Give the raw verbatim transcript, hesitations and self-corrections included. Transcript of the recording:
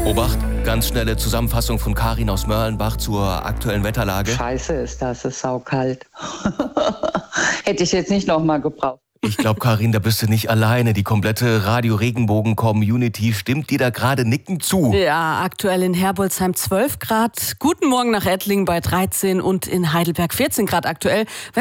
Obacht, ganz schnelle Zusammenfassung von Karin aus Mörlenbach zur aktuellen Wetterlage. Scheiße ist das, es ist saukalt. Hätte ich jetzt nicht nochmal gebraucht. Ich glaube, Karin, da bist du nicht alleine. Die komplette Radio-Regenbogen-Community stimmt dir da gerade nickend zu. Ja, aktuell in Herbolzheim zwölf Grad. Guten Morgen nach Ettlingen bei dreizehn und in Heidelberg vierzehn Grad aktuell.